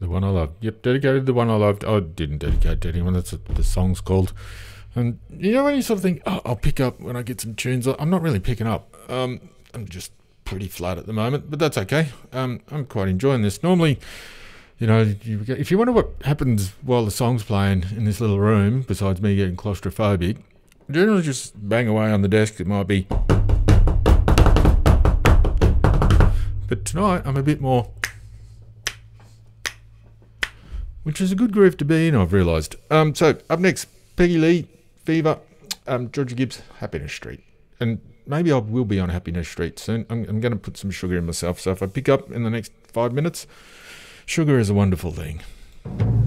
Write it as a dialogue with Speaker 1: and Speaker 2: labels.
Speaker 1: The One I Loved. Yep, dedicated to the one I loved. I didn't dedicate to anyone. That's what the song's called. And you know when you sort of think, oh, I'll pick up when I get some tunes. I'm not really picking up. I'm just pretty flat at the moment, but that's okay. I'm quite enjoying this. Normally, you know, if you wonder what happens while the song's playing in this little room, besides me getting claustrophobic, generally just bang away on the desk. It might be. But tonight, I'm a bit more, which is a good groove to be in, I've realised. So, up next, Peggy Lee, Fever, Georgia Gibbs, Happiness Street. And maybe I will be on Happiness Street soon. I'm going to put some sugar in myself. So if I pick up in the next 5 minutes, sugar is a wonderful thing.